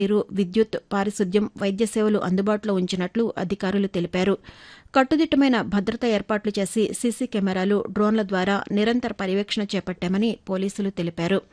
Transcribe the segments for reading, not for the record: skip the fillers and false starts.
నీరు, విద్యుత్, పారిశుద్ధ్యం, వైద్య సేవలు అందుబాటులో ఉంచినట్లు అధికారులు తెలిపారు. కట్టుదిట్టమైన భద్రతా ఏర్పాట్లు చేసి సీసీ కెమెరాలు, డ్రోన్ల ద్వారా నిరంతర పర్యవేక్షణ చేపట్టామని పోలీసులు తెలిపారు.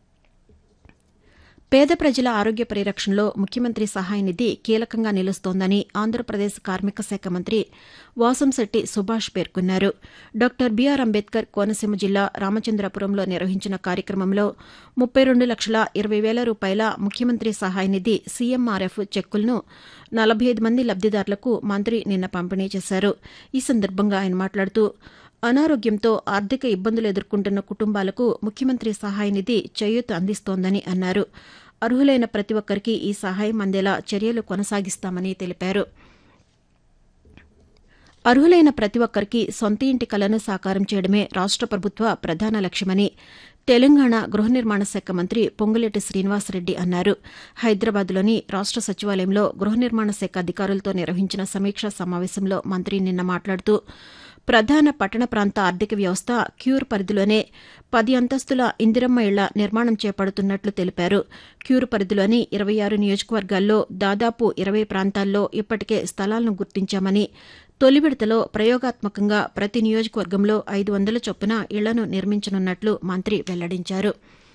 పేద ప్రజల ఆరోగ్య పరిరక్షణలో ముఖ్యమంత్రి సహాయ నిధి కీలకంగా నిలుస్తోందని ఆంధ్రప్రదేశ్ కార్మిక శాఖ మంత్రి వాసంశెట్టి సుభాష్ పేర్కొన్నారు. డాక్టర్ బీఆర్ అంబేద్కర్ కోనసీమ జిల్లా రామచంద్రపురంలో నిర్వహించిన కార్యక్రమంలో 32,20,000 రూపాయల ముఖ్యమంత్రి సహాయ నిధి సీఎంఆర్ఎఫ్ చెక్కులను 45 మంది లబ్దిదారులకు మంత్రి నిన్న పంపిణీ చేశారు. ఈ సందర్భంగా ఆయన మాట్లాడుతూ అనారోగ్యంతో ఆర్థిక ఇబ్బందులు ఎదుర్కొంటున్న కుటుంబాలకు ముఖ్యమంత్రి సహాయ నిధి చేయూత అందిస్తోందని అన్నారు. అర్హులైన ప్రతి ఒక్కరికి ఈ సహాయం అందేలా చర్యలు కొనసాగిస్తామని తెలిపారు. అర్హులైన ప్రతి ఒక్కరికి సొంత ఇంటి కలను సాకారం చేయడమే రాష్ట ప్రభుత్వ ప్రధాన లక్ష్యమని తెలంగాణ గృహ నిర్మాణ శాఖ మంత్రి పొంగులేటి శ్రీనివాసరెడ్డి అన్నారు. హైదరాబాద్లోని రాష్ట సచివాలయంలో గృహ నిర్మాణ శాఖ అధికారులతో నిర్వహించిన సమీక్షా సమావేశంలో మంత్రి నిన్న మాట్లాడుతూ ప్రధాన పట్టణ ప్రాంత ఆర్థిక వ్యవస్థ క్యూర్ పరిధిలోనే 10 అంతస్తుల ఇందిరమ్మ ఇళ్ల నిర్మాణం చేపడుతున్నట్లు తెలిపారు. క్యూర్ పరిధిలోని 26 నియోజకవర్గాల్లో దాదాపు 20 ప్రాంతాల్లో ఇప్పటికే స్థలాలను గుర్తించామని, తొలి విడతలో ప్రయోగాత్మకంగా ప్రతి నియోజకవర్గంలో 500 చొప్పున ఇళ్లను నిర్మించనున్నట్లు మంత్రి వెల్లడించారు.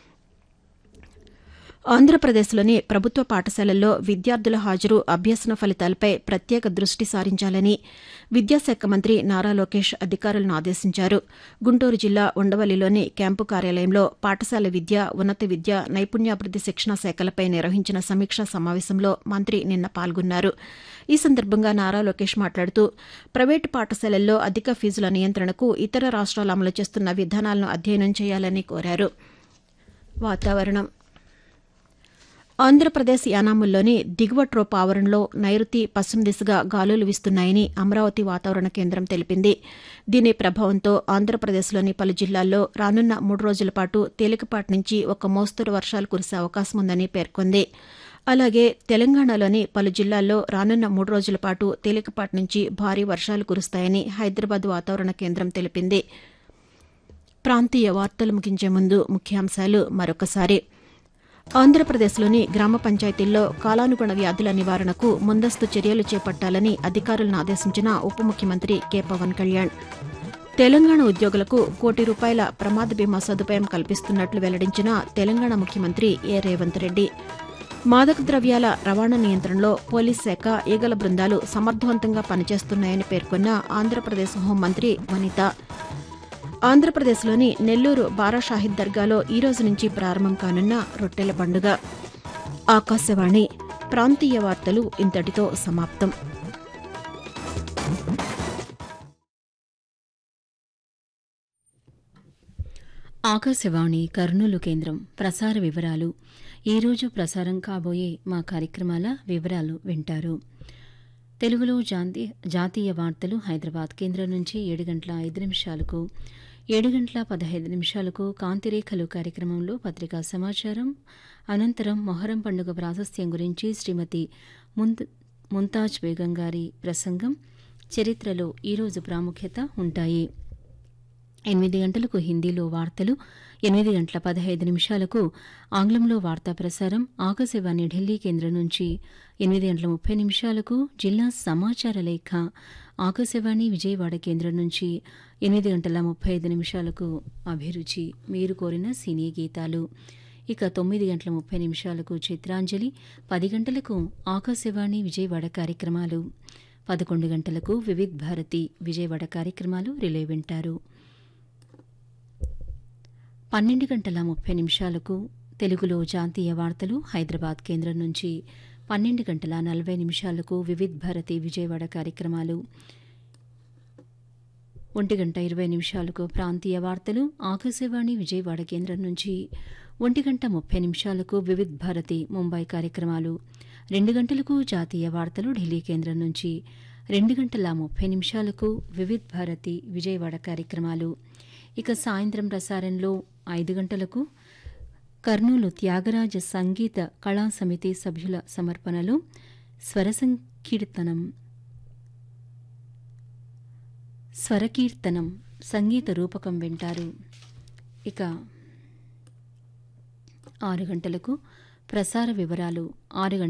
ఆంధ్రప్రదేశ్లోని ప్రభుత్వ పాఠశాలల్లో విద్యార్థుల హాజరు, అభ్యసన ఫలితాలపై ప్రత్యేక దృష్టి సారించాలని విద్యాశాఖ మంత్రి నారా లోకేష్ అధికారులను ఆదేశించారు. గుంటూరు జిల్లా ఉండవల్లిలోని క్యాంపు కార్యాలయంలో పాఠశాల విద్య, ఉన్నత విద్య, నైపుణ్యాభివృద్ది శిక్షణ శాఖలపై నిర్వహించిన సమీక్షా సమావేశంలో మంత్రి నిన్న పాల్గొన్నారు. ఈ సందర్భంగా నారా లోకేష్ మాట్లాడుతూ ప్రైవేటు పాఠశాలల్లో అధిక ఫీజుల నియంత్రణకు ఇతర రాష్ట్రాలు అమలు చేస్తున్న విధానాలను అధ్యయనం చేయాలని కోరారు. వాతావరణం. ఆంధ్రప్రదేశ్ యానాముల్లోని దిగువ ట్రోప్ ఆవరణలో నైరుతి, పశ్చిమ దిశగా గాలులు వీస్తున్నాయని అమరావతి వాతావరణ కేంద్రం తెలిపింది. దీని ప్రభావంతో ఆంధ్రప్రదేశ్లోని పలు జిల్లాల్లో రానున్న 3 రోజుల పాటు తేలికపాటి నుంచి ఒక మోస్తరు వర్షాలు కురిసే అవకాశం ఉందని పేర్కొంది. అలాగే తెలంగాణలోని పలు జిల్లాల్లో రానున్న 3 రోజుల పాటు తేలికపాటి నుంచి భారీ వర్షాలు కురుస్తాయని హైదరాబాద్ వాతావరణ కేంద్రం తెలిపింది. ప్రాంతీయ వార్తలు ముగించే ముందు ముఖ్యాంశాలు మరొకసారి. ఆంధ్రప్రదేశ్లోని గ్రామ పంచాయతీల్లో కాలానుగుణ వ్యాధుల నివారణకు ముందస్తు చర్యలు చేపట్టాలని అధికారులను ఆదేశించిన ఉప ముఖ్యమంత్రి కె పవన్ కళ్యాణ్. తెలంగాణ ఉద్యోగులకు ₹1,00,00,000 ప్రమాద బీమా సదుపాయం కల్పిస్తున్నట్లు వెల్లడించిన తెలంగాణ ముఖ్యమంత్రి ఏ రేవంత్ రెడ్డి. మాదక ద్రవ్యాల రవాణా నియంత్రణలో పోలీస్ శాఖ, ఈగల బృందాలు సమర్థవంతంగా పనిచేస్తున్నాయని పేర్కొన్న ఆంధ్రప్రదేశ్ హోంమంత్రి వనిత. ఆంధ్రప్రదేశ్లోని నెల్లూరు బారా షాహిద్ దర్గాలో ఈ రోజు నుంచి ప్రారంభం కానున్న రొట్టెల పండుగ. ఆకాశవాణి ప్రాంతీయ వార్తలు ఇంతటితో సమాప్తం. ఆకాశవాణి కర్నూలు కేంద్రం. ప్రసార వివరాలు. ఈరోజు ప్రసారం కాబోయే మా కార్యక్రమాల వివరాలు వింటారు. తెలుగులో జాతీయ వార్తలు హైదరాబాద్ కేంద్రం నుంచి 7:05 7:15 కాంతిరేఖలు కార్యక్రమంలో పత్రికా సమాచారం. అనంతరం మొహరం పండుగ ప్రాశస్త్యం గురించి శ్రీమతి ముంతాజ్ బేగం గారి ప్రసంగం, చరిత్రలో ఈరోజు ప్రాముఖ్యత ఉంటాయి. 8 గంటలకు హిందీలో వార్తలు, 8:15 ఆంగ్లంలో వార్తా ప్రసారం ఆకాశవాణి ఢిల్లీ కేంద్రం నుంచి. 8:30 జిల్లా సమాచార లేఖ ఆకాశవాణి విజయవాడ కేంద్రం నుంచి. 8:35 అభిరుచి మీరు కోరిన సినీ గీతాలు. ఇక 9:30 చిత్రాంజలి. 10 గంటలకు ఆకాశవాణి విజయవాడ కార్యక్రమాలు. 11 గంటలకు వివిధ్ భారతి విజయవాడ కార్యక్రమాలు రిలే వింటారు. 12:30 తెలుగులో జాతీయ వార్తలు హైదరాబాద్ కేంద్రం నుంచి. 12:40 వివిధ్ భారతి విజయవాడ కార్యక్రమాలు. 1:20 ప్రాంతీయ వార్తలు ఆకాశవాణి విజయవాడ కేంద్రం నుంచి. 1:30 వివిధ్ భారతి ముంబై కార్యక్రమాలు. 2 గంటలకు జాతీయ వార్తలు ఢిల్లీ కేంద్రం నుంచి. 2:30 వివిధ్ భారతి విజయవాడ కార్యక్రమాలు. ఇక సాయంత్రం ప్రసారంలో 5 గంటలకు కర్నూలు త్యాగరాజ సంగీత కళా సమితి సభ్యుల సమర్పణలో స్వరకీర్తనం సంగీత రూపకం వింటారు. ఇక 6 గంటలకు ప్రసార వివరాలు 6